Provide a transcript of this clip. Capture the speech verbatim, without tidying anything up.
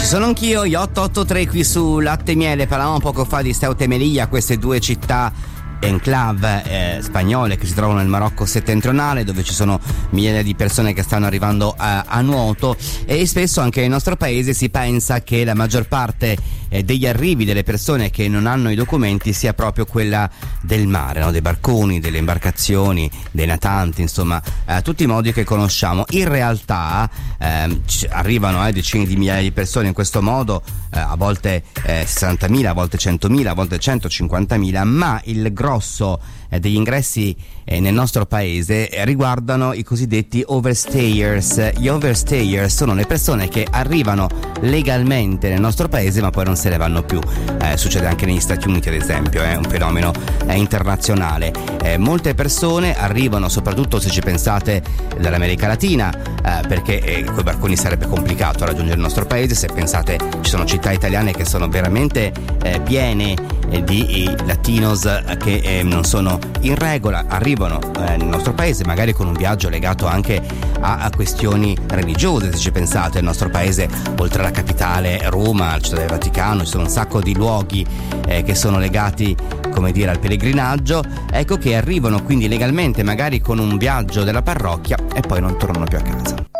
Sono anch'io, gli otto otto tre qui su Latte e Miele. Parlavamo poco fa di Ceuta e Melilla, queste due città enclave eh, spagnole che si trovano nel Marocco settentrionale, dove ci sono migliaia di persone che stanno arrivando a, a nuoto, e spesso anche nel nostro paese si pensa che la maggior parte eh, degli arrivi delle persone che non hanno i documenti sia proprio quella del mare, no? Dei barconi, delle imbarcazioni, dei natanti, insomma eh, tutti i modi che conosciamo. In realtà eh, arrivano eh, decine di migliaia di persone in questo modo, eh, a volte eh, sessantamila, a volte centomila, a volte centocinquantamila, ma il grosso eh, degli ingressi eh, nel nostro paese eh, riguardano i cosiddetti overstayers. Gli overstayers sono le persone che arrivano legalmente nel nostro paese ma poi non se ne vanno più. Eh, succede anche negli Stati Uniti, ad esempio, è eh, un fenomeno eh, internazionale. Eh, molte persone arrivano, soprattutto se ci pensate, dall'America Latina, eh, perché eh, coi barconi sarebbe complicato raggiungere il nostro paese. Se pensate, ci sono città italiane che sono veramente eh, piene eh, di eh, latinos eh, che eh, non sono in regola, arrivano eh, nel nostro paese magari con un viaggio legato anche a, a questioni religiose. Se ci pensate, il nostro paese, oltre alla capitale Roma, la città del Vaticano, ci sono un sacco di luoghi eh, che sono legati, come dire, al pellegrinaggio, ecco che arrivano quindi legalmente magari con un viaggio della parrocchia e poi non tornano più a casa.